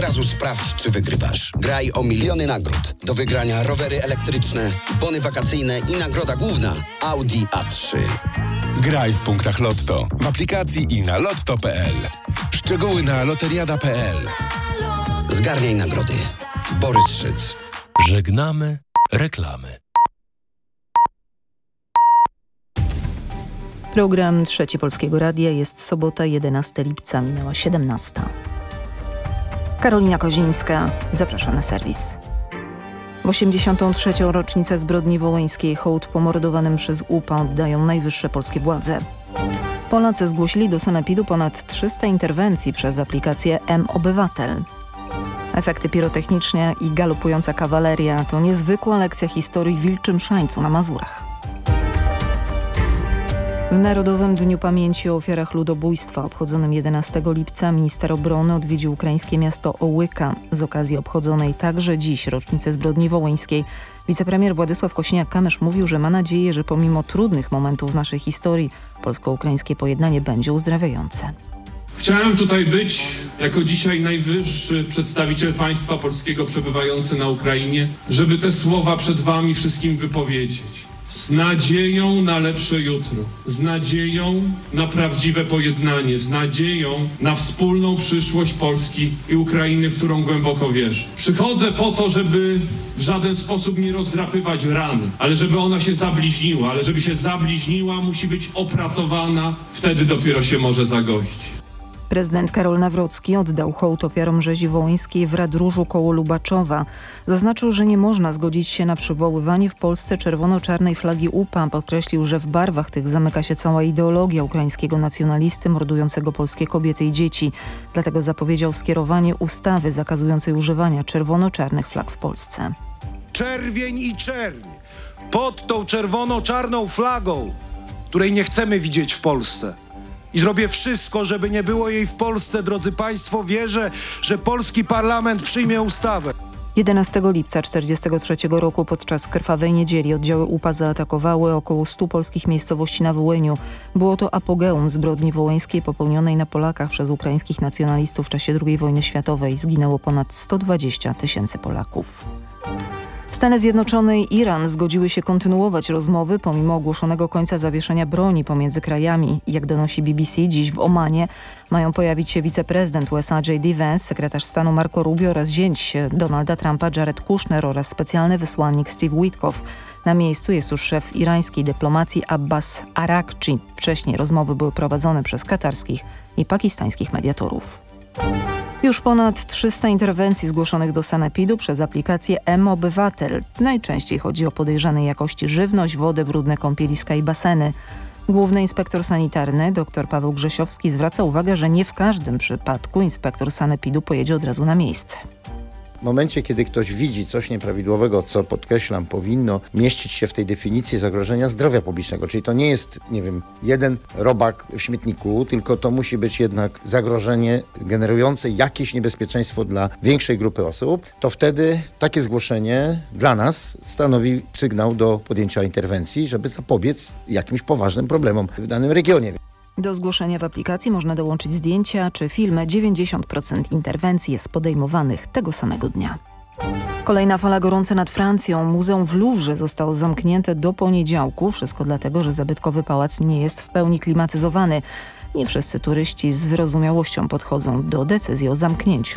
razu sprawdź, czy wygrywasz. Graj o miliony nagród. Do wygrania rowery elektryczne, bony wakacyjne i nagroda główna Audi A3. Graj w punktach Lotto, w aplikacji i na lotto.pl. Szczegóły na loteriada.pl. Zgarniaj nagrody. Borys Szyc. Żegnamy reklamy. Program Trzeci Polskiego Radia. Jest sobota, 11 lipca, minęła 17. Karolina Kozińska, zapraszam na serwis. W 83. rocznicę zbrodni wołyńskiej hołd pomordowanym przez UPA oddają najwyższe polskie władze. Polacy zgłosili do sanepidu ponad 300 interwencji przez aplikację M-Obywatel. Efekty pirotechniczne i galopująca kawaleria to niezwykła lekcja historii w Wilczym Szańcu na Mazurach. W Narodowym Dniu Pamięci o ofiarach ludobójstwa obchodzonym 11 lipca minister obrony odwiedził ukraińskie miasto Ołyka. Z okazji obchodzonej także dziś rocznicy zbrodni wołyńskiej wicepremier Władysław Kosiniak-Kamysz mówił, że ma nadzieję, że pomimo trudnych momentów w naszej historii polsko-ukraińskie pojednanie będzie uzdrawiające. Chciałem tutaj być jako dzisiaj najwyższy przedstawiciel państwa polskiego przebywający na Ukrainie, żeby te słowa przed wami wszystkim wypowiedzieć. Z nadzieją na lepsze jutro, z nadzieją na prawdziwe pojednanie, z nadzieją na wspólną przyszłość Polski i Ukrainy, w którą głęboko wierzę. Przychodzę po to, żeby w żaden sposób nie rozdrapywać rany, ale żeby ona się zabliźniła, ale żeby się zabliźniła, musi być opracowana, wtedy dopiero się może zagoić. Prezydent Karol Nawrocki oddał hołd ofiarom rzezi wołyńskiej w Radróżu koło Lubaczowa. Zaznaczył, że nie można zgodzić się na przywoływanie w Polsce czerwono-czarnej flagi UPA. Podkreślił, że w barwach tych zamyka się cała ideologia ukraińskiego nacjonalisty mordującego polskie kobiety i dzieci. Dlatego zapowiedział skierowanie ustawy zakazującej używania czerwono-czarnych flag w Polsce. Czerwień i czerń pod tą czerwono-czarną flagą, której nie chcemy widzieć w Polsce. I zrobię wszystko, żeby nie było jej w Polsce, drodzy Państwo. Wierzę, że polski parlament przyjmie ustawę. 11 lipca 1943 roku podczas krwawej niedzieli oddziały UPA zaatakowały około 100 polskich miejscowości na Wołyniu. Było to apogeum zbrodni wołyńskiej popełnionej na Polakach przez ukraińskich nacjonalistów w czasie II wojny światowej. Zginęło ponad 120 000 Polaków. Stany Zjednoczone i Iran zgodziły się kontynuować rozmowy pomimo ogłoszonego końca zawieszenia broni pomiędzy krajami. Jak donosi BBC, dziś w Omanie mają pojawić się wiceprezydent USA J.D. Vance, sekretarz stanu Marco Rubio oraz zięć Donalda Trumpa Jared Kushner oraz specjalny wysłannik Steve Witkoff. Na miejscu jest już szef irańskiej dyplomacji Abbas Arakci. Wcześniej rozmowy były prowadzone przez katarskich i pakistańskich mediatorów. Już ponad 300 interwencji zgłoszonych do sanepidu przez aplikację M-Obywatel. Najczęściej chodzi o podejrzanej jakości żywność, wodę, brudne kąpieliska i baseny. Główny inspektor sanitarny dr Paweł Grzesiowski zwraca uwagę, że nie w każdym przypadku inspektor sanepidu pojedzie od razu na miejsce. W momencie, kiedy ktoś widzi coś nieprawidłowego, co podkreślam, powinno mieścić się w tej definicji zagrożenia zdrowia publicznego, czyli to nie jest, jeden robak w śmietniku, tylko to musi być jednak zagrożenie generujące jakieś niebezpieczeństwo dla większej grupy osób, to wtedy takie zgłoszenie dla nas stanowi sygnał do podjęcia interwencji, żeby zapobiec jakimś poważnym problemom w danym regionie. Do zgłoszenia w aplikacji można dołączyć zdjęcia czy filmy. 90% interwencji jest podejmowanych tego samego dnia. Kolejna fala gorąca nad Francją. Muzeum w Louvre zostało zamknięte do poniedziałku. Wszystko dlatego, że zabytkowy pałac nie jest w pełni klimatyzowany. Nie wszyscy turyści z wyrozumiałością podchodzą do decyzji o zamknięciu.